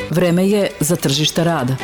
Vreme je za tržište rada.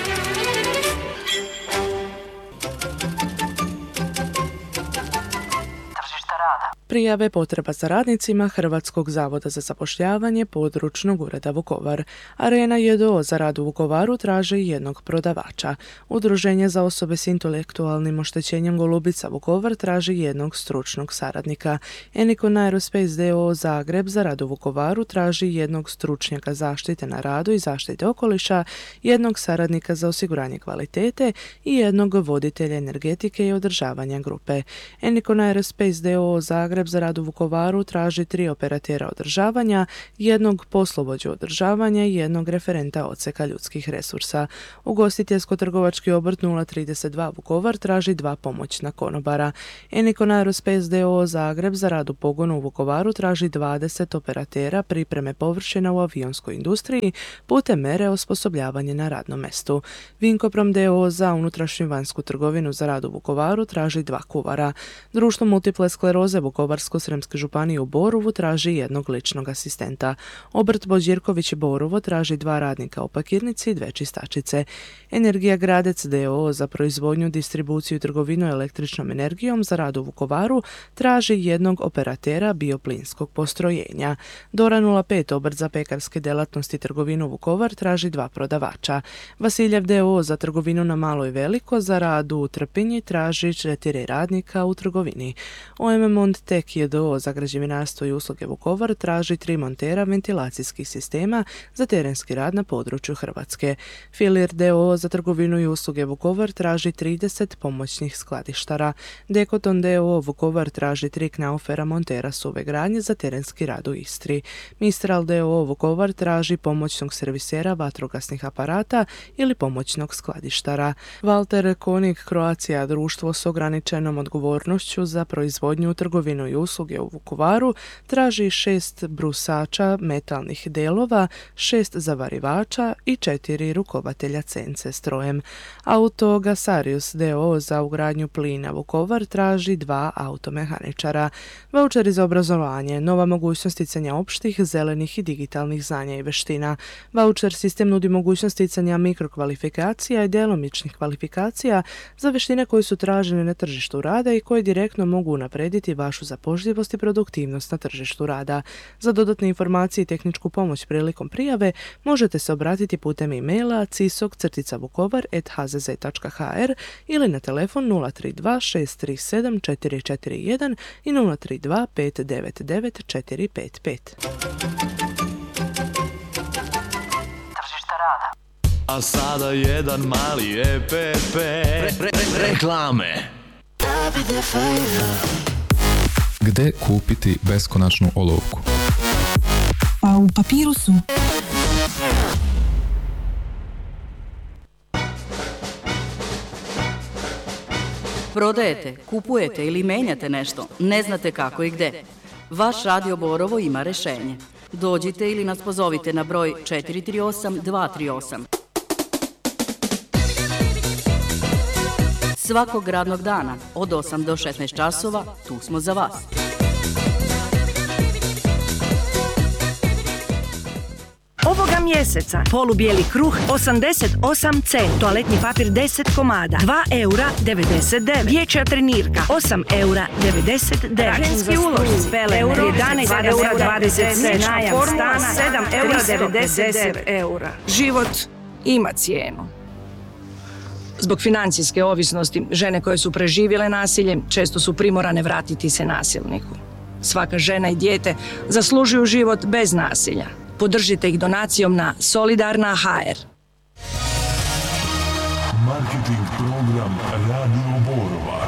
Prijave potreba za radnicima Hrvatskog zavoda za zapošljavanje područnog ureda Vukovar. Arena JDO za rad u Vukovaru traži jednog prodavača. Udruženje za osobe s intelektualnim oštećenjem Golubica Vukovar traži jednog stručnog saradnika. Enikon Aerospace d.o.o. Zagreb za rad u Vukovaru traži jednog stručnjaka zaštite na radu i zaštite okoliša, jednog saradnika za osiguranje kvalitete i jednog voditelja energetike i održavanja grupe. Enikon Aerospace d.o.o. Zagreb za rad u Vukovaru traži 3 operatera održavanja, jednog poslovođu održavanja i jednog referenta odseka ljudskih resursa. Ugostiteljsko-trgovački obrt 032 Vukovar traži 2 pomoćna konobara. Enikon Aerospace d.o.o. Zagreb za rad u pogonu u Vukovaru traži 20 operatera pripreme površina u avionskoj industriji putem mere osposobljavanje na radnom mestu. Vinkoprom d.o.o. za unutrašnju vanjsku trgovinu za rad u Vukovaru traži 2 kuvara. Društvo multiple skleroze Vukovarsko-srijemske županije u Borovu traži jednog ličnog asistenta. Obrt Bođirković Borovo traži 2 radnika u pakirnici i 2 čistačice. Energija Gradec d.o.o. za proizvodnju, distribuciju i trgovinu električnom energijom za rad u Vukovaru traži jednog operatera bioplinskog postrojenja. Dora 05 obrt za pekarske djelatnosti i trgovinu Vukovar traži 2 prodavača. Vasiljev d.o.o. za trgovinu na malo i veliko za rad u Trpinji traži 4 radnika u trgovini. OM Montek JDO za građevinarstvo i usluge Vukovar traži 3 montera ventilacijskih sistema za terenski rad na području Hrvatske. Filir d.o.o. za trgovinu i usluge Vukovar traži 30 pomoćnih skladištara. Dekoton d.o.o. Vukovar traži 3 knaufera montera suve gradnje za terenski rad u Istri. Mistral d.o.o. Vukovar traži pomoćnog servisera vatrogasnih aparata ili pomoćnog skladištara. Walter Konig Croatia društvo s ograničenom odgovornošću za proizvodnju, trgovinu i usluge u Vukovaru traži 6 brusača metalnih delova, 6 zavarivača i 4 rukovatelja CNC strojem. Auto Gasarius d.o.o. za ugradnju plina Vukovar traži 2 automehaničara. Vaučeri za obrazovanje, nova mogućnost sticanja opštih, zelenih i digitalnih znanja i veština. Vaučer sistem nudi mogućnost sticanja mikrokvalifikacija i djelomičnih kvalifikacija za veštine koje su tražene na tržištu rada i koje direktno mogu naprediti vašu zapošljivost i produktivnost na tržištu rada. Za dodatne informacije i tehničku pomoć prilikom prijave možete se obratiti putem e-maila cisok@hzz.hr ili na telefon 032 637 441 i 032 599 455. Tržište rada. A sada jedan mali EPP. Reklame. Gde kupiti beskonačnu olovku? Pa u Papirusu. Prodajete, kupujete ili menjate nešto, ne znate kako i gde. Vaš Radio Borovo ima rešenje. Dođite ili nas pozovite na broj 438 238. Svakog radnog dana od 8 do 16 časova tu smo za vas. Ovoga mjeseca polubijeli kruh 88C, toaletni papir 10 komada, 2,99 €, dječja trenirka 8,99 €, računski ulošci euro 11,20 €, najam stana 7,90 €. Život ima cijenu. Zbog financijske ovisnosti, žene koje su preživjele nasilje često su primorane vratiti se nasilniku. Svaka žena i dijete zaslužuju život bez nasilja. Podržite ih donacijom na Solidarna.hr. Marketing program Radio Borova.